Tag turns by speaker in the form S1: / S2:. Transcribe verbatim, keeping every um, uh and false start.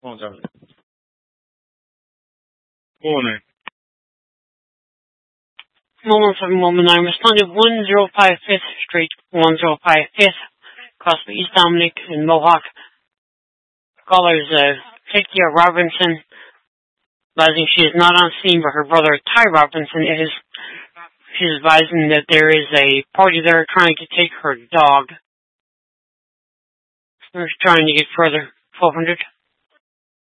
S1: Phone's over there. Morning.
S2: one one seven one nine responded one oh five fifth Street, one oh five fifth, across the East Dominic in Mohawk. Callers uh, Cynthia Robinson, advising she is not on scene, but her brother Ty Robinson is. She's advising that there is a party there trying to take her dog. We're trying to get further. twelve hundred.